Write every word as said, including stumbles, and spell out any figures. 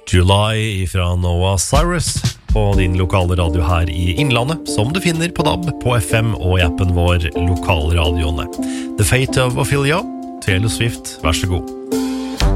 July fra Noah Cyrus på din lokale radio her i Innlandet, som du finner på D A B, på F M og i appen vår Lokalradioene. The Fate of Ophelia, Taylor Swift, vær så god.